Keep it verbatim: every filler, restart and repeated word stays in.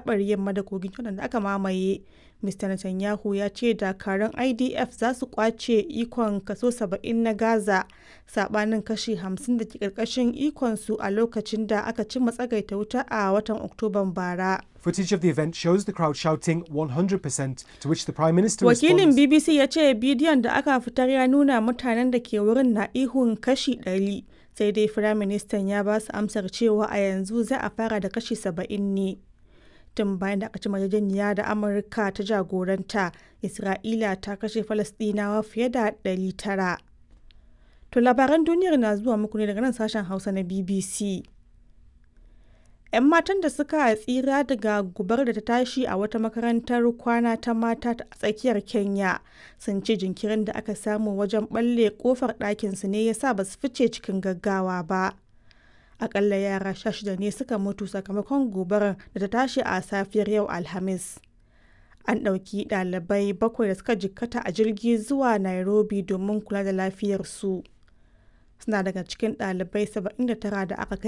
gaɓar yamma da kogin Jordan da aka mamaye. Mista Netanyahu ya ce dakarun I D F za su ƙwace ikon kaso saba'in na Gaza, saɓanin kashi hamsin da ke ƙarƙashin ikonsu a lokacin da aka cimma tsagaita wuta a watan Oktoban bara. Footage of the event shows the crowd shouting one hundred percent, to which the Prime Minister Wakilin responds. B B C ya ce bidiyon da aka fitar ya nuna mutanen da ke wurin na ihun kashi ɗari, sai dai Firaministan ya ba su amsar cewa a yanzu za a fara da kashi saba'in ne. Tun bayan da aka ci yarjejeniya da Amurka ta jagoranta, Isra'ila ta kashe Falasɗinawa fiye da ɗari tara. To labaran duniyar na zuwa muku ne daga nan sashen Hausa na B B C. 'Yan matan da suka tsira daga gobarar da ta tashi a wata makarantar kwana ta mata a tsakiyar Kenya sun ce jinkirin da aka samu wajen ɓalle ƙofar ɗakinsu ne ya sa ba su fice cikin gaggawa ba. Akalla yara sha shida ne suka mutu sakamakon gobarar da ta tashi a safiyar yau Alhamis. An ɗauki ɗalibai bakwai da suka jikkata a jirgi zuwa Nairobi domin kula da lafiyarsu. Suna daga cikin ɗalibai saba'in da tara da aka kai